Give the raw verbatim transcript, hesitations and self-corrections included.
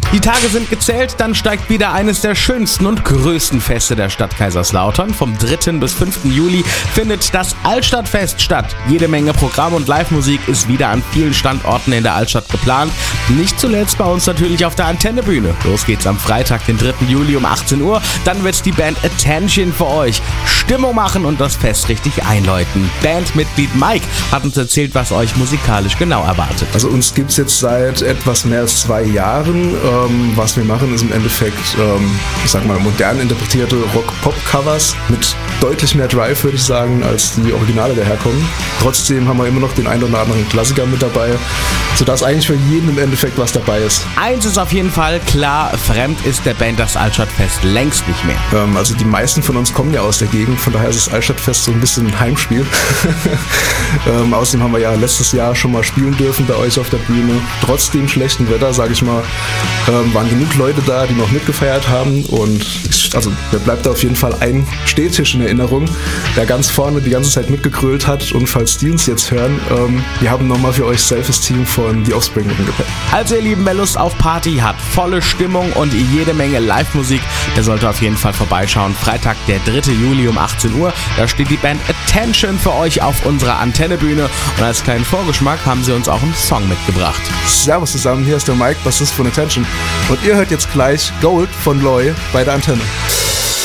Die Tage sind gezählt, dann steigt wieder eines der schönsten und größten Feste der Stadt Kaiserslautern. Vom dritten bis fünften Juli findet das Altstadtfest statt. Jede Menge Programm und Live-Musik ist wieder an vielen Standorten in der Altstadt geplant. Nicht zuletzt bei uns natürlich auf der Antennebühne. Los geht's am Freitag, den dritten Juli um achtzehn Uhr. Dann wird die Band Attention für euch Stimmung machen und das Fest richtig einläuten. Bandmitglied Mike hat uns erzählt, was euch musikalisch genau erwartet. Also uns gibt's jetzt seit etwas mehr als zwei Jahren. Ähm, was wir machen, ist im Endeffekt, ähm, ich sag mal, modern interpretierte Rock-Pop-Covers mit deutlich mehr Drive, würde ich sagen, als die Originale daherkommen. Trotzdem haben wir immer noch den einen oder anderen Klassiker mit dabei, sodass eigentlich für jeden im Endeffekt was dabei ist. Eins ist auf jeden Fall klar, fremd ist der Band das Altstadtfest längst nicht mehr. Ähm, also die meisten von uns kommen ja aus der Gegend, von daher ist das Altstadtfest so ein bisschen ein Heimspiel. ähm, außerdem haben wir ja letztes Jahr schon mal spielen dürfen bei euch auf der Bühne. Trotz dem schlechten Wetter, sage ich mal, ähm, waren genug Leute da, die noch mitgefeiert haben und ich, also mir bleibt da auf jeden Fall ein Stehtisch in Erinnerung, der ganz vorne die ganze Zeit mitgegrölt hat und falls die uns jetzt hören, ähm, wir haben nochmal für euch Self-Esteem von The Offspring mit dem Gepäck. Also ihr Lieben, wer Lust auf Party hat, volle Stimmung und jede Menge Live-Musik, der sollte auf jeden Fall vorbeischauen. Freitag, der dritte Juli um achtzehn Uhr, da steht die Band Attention für euch auf unserer Antennebühne und als kleinen Vorgeschmack haben sie uns auch einen Song mitgebracht. Servus zusammen, hier ist der Mike, Bassist von Attention und ihr hört jetzt gleich Gold von Loy bei der Antenne.